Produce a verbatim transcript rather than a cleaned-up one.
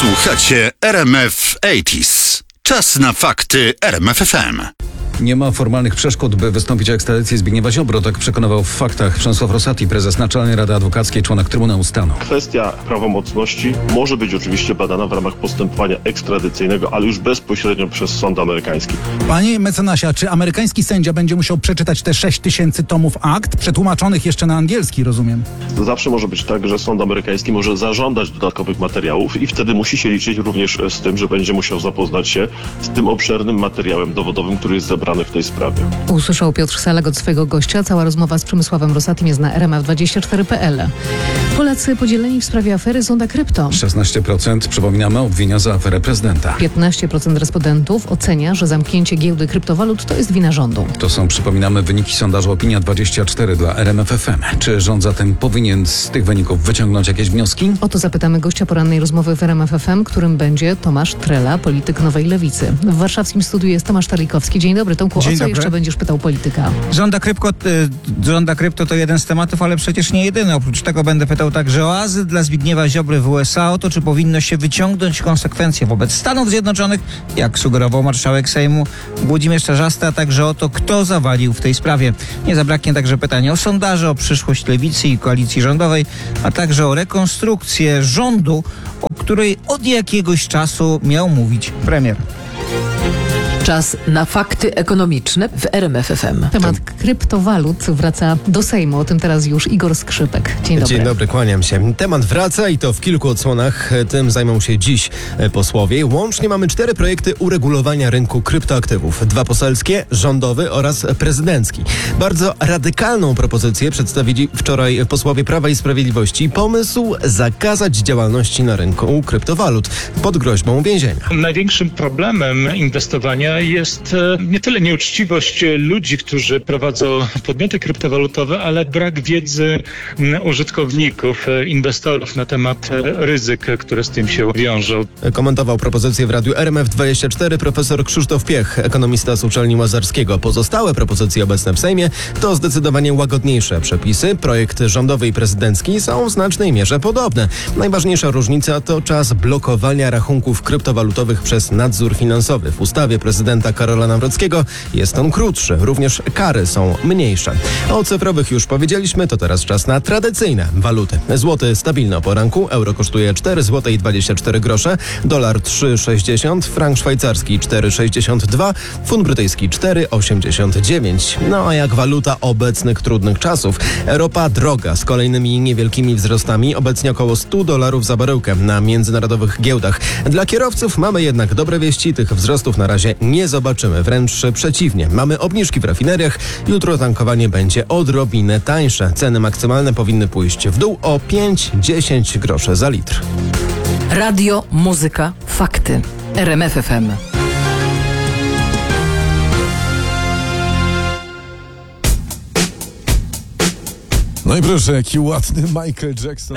Słuchacie R M F osiemdziesiąt. Czas na fakty R M F F M. Nie ma formalnych przeszkód, by wystąpić o ekstradycję Zbigniewa Ziobro, tak przekonywał w faktach Przemysław Rosati, prezes Naczelnej Rady Adwokackiej, członek Trybunału Stanu. Kwestia prawomocności może być oczywiście badana w ramach postępowania ekstradycyjnego, ale już bezpośrednio przez sąd amerykański. Panie mecenasie, a czy amerykański sędzia będzie musiał przeczytać te sześć tysięcy tomów akt, przetłumaczonych jeszcze na angielski, rozumiem? To zawsze może być tak, że sąd amerykański może zażądać dodatkowych materiałów i wtedy musi się liczyć również z tym, że będzie musiał zapoznać się z tym obszernym materiałem dowodowym, który jest zebrany w tej sprawie. Usłyszał Piotr Saleg od swojego gościa. Cała rozmowa z Przemysławem Rosatim jest na R M F dwadzieścia cztery kropka p l. Polacy podzieleni w sprawie afery Zonda Krypto. szesnaście procent, przypominamy, obwinia za aferę prezydenta. piętnaście procent respondentów ocenia, że zamknięcie giełdy kryptowalut to jest wina rządu. To są, przypominamy, wyniki sondażu Opinia dwadzieścia cztery dla R M F F M. Czy rząd zatem powinien z tych wyników wyciągnąć jakieś wnioski? O to zapytamy gościa porannej rozmowy w R M F F M, którym będzie Tomasz Trela, polityk Nowej Lewicy. W warszawskim studiu jest Tomasz Talikowski. Dzień dobry, Tomku. Dzień o co dobry. jeszcze będziesz pytał polityka? Żąda krypto, y, żąda krypto to jeden z tematów, ale przecież nie jedyny. Oprócz tego będę pytał także o azyl dla Zbigniewa Ziobry w U S A, o to, czy powinno się wyciągnąć konsekwencje wobec Stanów Zjednoczonych, jak sugerował marszałek Sejmu Włodzimierz Czarzasty, a także o to, kto zawalił w tej sprawie. Nie zabraknie także pytania o sondaże, o przyszłość Lewicy i koalicji rządowej, a także o rekonstrukcję rządu, o której od jakiegoś czasu miał mówić premier. Czas na fakty ekonomiczne w R M F F M. Temat kryptowalut wraca do Sejmu. O tym teraz już Igor Skrzypek. Dzień dobry. Dzień dobry, kłaniam się. Temat wraca i to w kilku odsłonach. Tym zajmą się dziś posłowie. Łącznie mamy cztery projekty uregulowania rynku kryptoaktywów. Dwa poselskie, rządowy oraz prezydencki. Bardzo radykalną propozycję przedstawili wczoraj posłowie Prawa i Sprawiedliwości. Pomysł zakazać działalności na rynku kryptowalut pod groźbą więzienia. Największym problemem inwestowania jest nie tyle nieuczciwość ludzi, którzy prowadzą podmioty kryptowalutowe, ale brak wiedzy użytkowników, inwestorów na temat ryzyk, które z tym się wiążą. Komentował propozycję w radiu R M F dwadzieścia cztery profesor Krzysztof Piech, ekonomista z Uczelni Łazarskiego. Pozostałe propozycje obecne w Sejmie to zdecydowanie łagodniejsze przepisy. Projekt rządowy i prezydencki są w znacznej mierze podobne. Najważniejsza różnica to czas blokowania rachunków kryptowalutowych przez nadzór finansowy. W ustawie prezydenta Karola Nawrockiego jest on krótszy. Również kary są mniejsze. O cyfrowych już powiedzieliśmy, to teraz czas na tradycyjne waluty. Złoty stabilny o poranku, euro kosztuje cztery złote i dwadzieścia cztery grosze, dolar trzy sześćdziesiąt, frank szwajcarski cztery sześćdziesiąt dwa, funt brytyjski cztery osiemdziesiąt dziewięć. No a jak waluta obecnych trudnych czasów? Ropa droga z kolejnymi niewielkimi wzrostami, obecnie około sto dolarów za baryłkę na międzynarodowych giełdach. Dla kierowców mamy jednak dobre wieści, tych wzrostów na razie nie zobaczymy, wręcz przeciwnie. Mamy obniżki w rafineriach, jutro tankowanie będzie odrobinę tańsze. Ceny maksymalne powinny pójść w dół o pięć do dziesięciu groszy za litr. Radio, muzyka, fakty. R M F F M. No i proszę, jaki ładny Michael Jackson.